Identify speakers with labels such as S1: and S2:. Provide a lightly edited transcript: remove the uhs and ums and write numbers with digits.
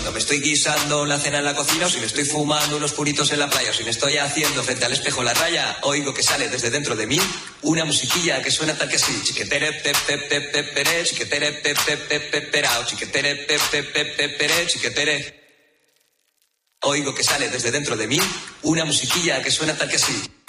S1: cuando me estoy guisando la cena en la cocina, o si me estoy fumando unos puritos en la playa, o si me estoy haciendo frente al espejo la raya, oigo que sale desde dentro de mí una musiquilla que suena tal que así. Chiquetere pep pep pep pep pere, chiquetere pep pep pep pep perao, chiquetere pep pep pep pep pere, chiquetere. Oigo que sale desde dentro de mí una musiquilla que suena tal que así.